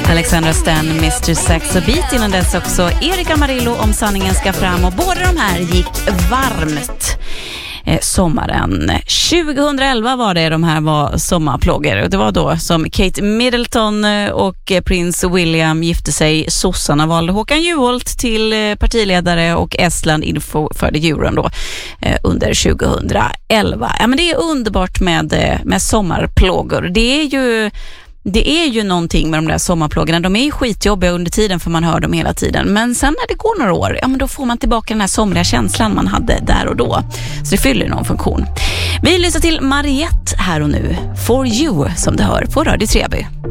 Alexandra Stan, Mr. Saxo Beat. Innan dess också Erik Amarillo, Om sanningen ska fram. Och båda de här gick varmt sommaren 2011 var det. De här var sommarplågor. Det var då som Kate Middleton och prins William gifte sig. Sossarna valde Håkan Juholt till partiledare och Estland införde euron då under 2011. Ja, men det är underbart med sommarplågor. Det är ju någonting med de där sommarplågorna. De är ju skitjobbiga under tiden för man hör dem hela tiden. Men sen när det går några år, ja, men då får man tillbaka den här somriga känslan man hade där och då. Så det fyller någon funktion. Vi lyssnar till Mariette här och nu. For You, som du hör på Radio Treby.